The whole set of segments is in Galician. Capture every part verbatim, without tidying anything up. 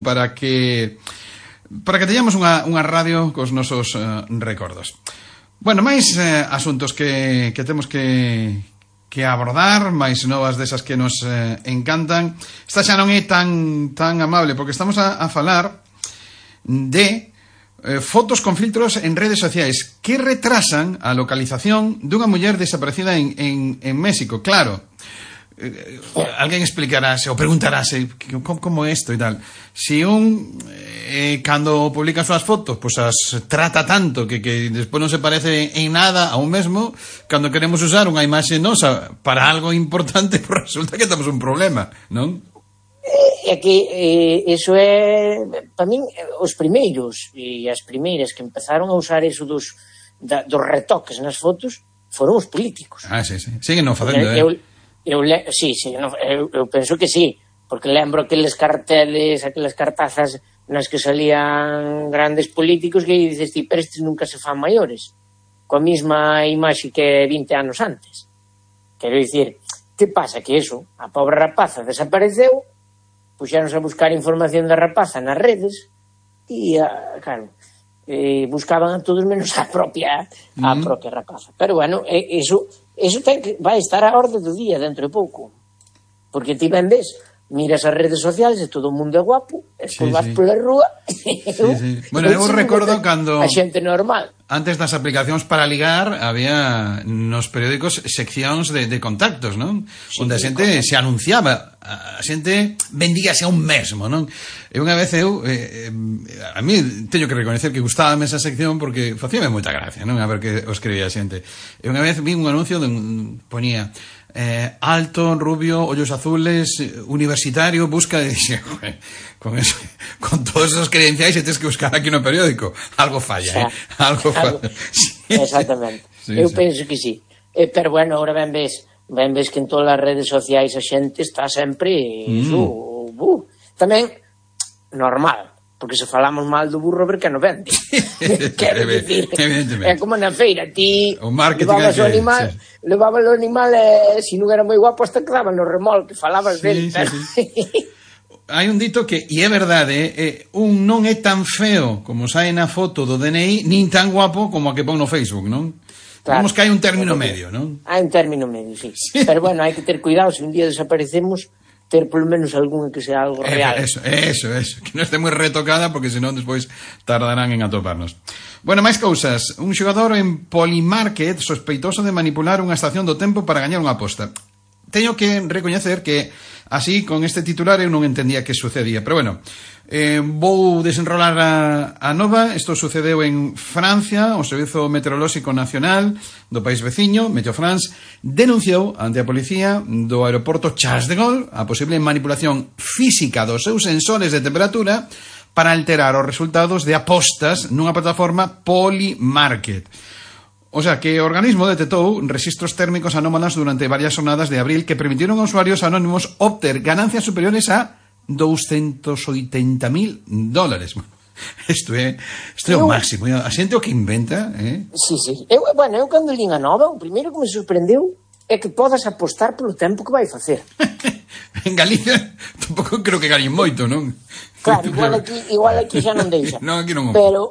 para que para que teñamos unha, unha radio cos nosos uh, recordos. Bueno, máis uh, asuntos que, que temos que, que abordar, máis novas desas que nos uh, encantan. Esta xa non é tan, tan amable, porque estamos a, a falar de uh, fotos con filtros en redes sociais que retrasan a localización dunha muller desaparecida en, en, en México. Claro, eh, alguén explicarase ou preguntarase como, como isto e tal. Si un eh, cando publica as súas fotos pois as trata tanto que, que despois non se parece en nada a un mesmo, cando queremos usar unha imaxe nosa para algo importante, pois resulta que temos un problema, non? É que eh, eso é, para min, os primeiros e as primeiras que empezaron a usar eso dos, da, dos retoques nas fotos foron os políticos. Ah, sí, sí. Siguen non facendo, eh? Eu, eu, eu, sí, sí, no, eu, eu penso que sí, porque lembro aqueles carteles, aquelas cartazas nas que salían grandes políticos que dices ti, pero estes nunca se fan maiores, coa mesma imaxe que vinte anos antes. Quero dicir, que pasa? Que eso, a pobre rapaza desapareceu, puxeronse a buscar información da rapaza nas redes e, a, claro, eh, buscaban a todos menos a propia a mm. propia rapaza. Pero, bueno, eh, eso, eso ten que, vai estar a orde do día dentro de pouco. Porque ti ben ves, miras as redes sociais e todo o mundo é guapo, e despois sí, vas sí. pola rúa sí, sí. Bueno, eu recordo cando a xente normal. Antes das aplicacións para ligar había nos periódicos seccións de, de contactos, non? Sí, onde a xente se anunciaba, a xente vendíase a un mesmo, non? E unha vez eu eh, a mí teño que recoñecer que gustábame esa sección porque facíame moita gracia, non? A ver que o escribía a xente. E unha vez vi un anuncio de un, ponía Eh, alto, rubio, ollos azules, universitario, busca e dixe, con eso, con todos esos credenciais e tens que buscar aquí no periódico, algo falla, o sea, eh? algo falla. Sí. Exactamente. Sí, eu sí. penso que sí. Eh, pero bueno, ahora ben ves, ben ves que en todas as redes sociais a xente está sempre mm. uh, uh, tamén normal. Porque se falamos mal do burro, ver que non vende. Quero dicir, é como na feira, ti levabas o animal, sí. levabas o animal e se non era moi guapo hasta quedaba no remolque, falabas sí, del. Sí, sí. Hai un dito que, e é verdade, eh, un non é tan feo como sae na foto do D N I, nin tan guapo como a que pon no Facebook, non? Claro. Vamos que hai un término medio, non? Hai un término medio, sí. sí. Pero bueno, hai que ter cuidado, se un día desaparecemos, ter polo menos algún que sea algo real. Eso, eso, eso, que non este moi retocada porque senón despois tardarán en atoparnos. Bueno, máis cousas. Un xogador en Polymarket sospeitoso de manipular unha estación do tempo para gañar unha aposta. Teño que recoñecer que así, con este titular, eu non entendía que sucedía. Pero bueno, eh, vou desenrolar a, a nova. Isto sucedeu en Francia. O Servizo Meteorolóxico Nacional do país veciño, Meteo France, denunciou ante a policía do aeroporto Charles de Gaulle a posible manipulación física dos seus sensores de temperatura para alterar os resultados de apostas nunha plataforma Polymarket. O sea, que o organismo detectou registros térmicos anómalos durante varias jornadas de abril que permitiron a usuarios anónimos obter ganancias superiores a doscientos oitenta mil dólares. Isto é, isto é o máximo. A xente o que inventa, eh? Sí, sí. Eu, bueno, eu cando lín a nova, o primeiro que me sorprendeu é que podas apostar polo tempo que vai facer. En Galicia tampouco creo que gañen moito, non? Claro, igual aquí, igual aquí xa non deixa. Non, aquí non. Pero,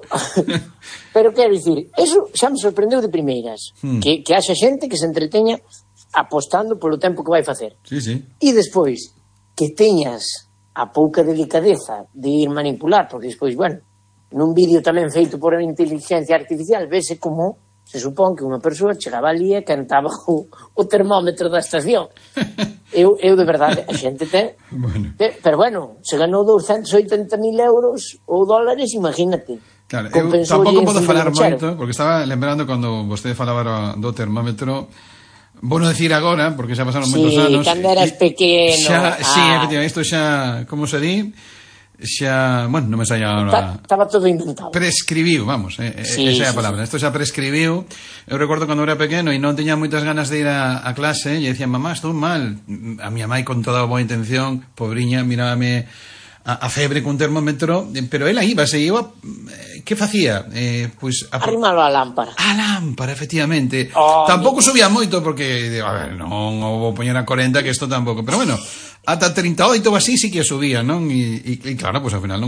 pero quero dicir, eso xa me sorprendeu de primeiras. Hmm. Que, que haxa xente que se entreteña apostando polo tempo que vai facer. Sí, sí. E despois, que teñas a pouca delicadeza de ir manipular, porque despois, bueno, nun vídeo tamén feito por a inteligencia artificial, vese como se supón que unha persoa chegaba ali e cantaba o, o termómetro da estación. Eu, eu de verdade, a xente ten... Bueno. Te, pero bueno, se ganou doscientos oitenta mil euros ou dólares, imagínate. Claro, eu tampouco podo falar moito, porque estaba lembrando cando vostede falaba do termómetro, vou non decir agora, porque xa pasaron sí, moitos anos. Sí, cando eras pequeno. Xa, ah. Sí, efectivamente, isto xa, como se di... xa, bueno, non me saía agora. Estaba todo inventado. Prescribiu, vamos, eh, sí, esa é a palabra. Isto sí, xa prescribiu. Eu recordo cando era pequeno e non teña moitas ganas de ir a, a clase e dicía, mamá, estou mal. A miña mãe con toda a boa intención, pobriña, mirábame a, a febre cun termómetro, pero ela iba, se iba, que facía? Eh, pois a arrimalo a lámpara. A lámpara, efectivamente. Oh, tampouco subía moito porque, a ver, non o vou poñer a corenta que isto tampouco, pero bueno, ata trinta e oito ou así sí que subía, non? E, e, e claro, pois ao final non